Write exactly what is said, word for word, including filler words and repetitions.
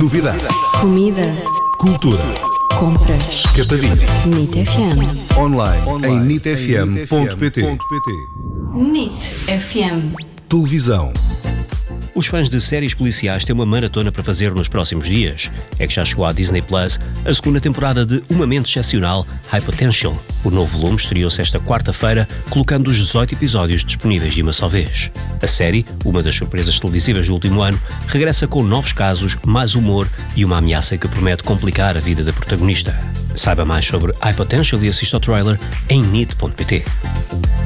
Novidades. Comida. Cultura. Compras. Capadinho. Nit F M. Online, Online. em nit f m ponto p t. Nit F M. Televisão. Os fãs de séries policiais têm uma maratona para fazer nos próximos dias. É que já chegou à Disney Plus a segunda temporada de Uma Mente Excepcional, High Potential. O novo volume estreou-se esta quarta-feira, colocando os dezoito episódios disponíveis de uma só vez. A série, uma das surpresas televisivas do último ano, regressa com novos casos, mais humor e uma ameaça que promete complicar a vida da protagonista. Saiba mais sobre High Potential e assista ao trailer em nit ponto p t.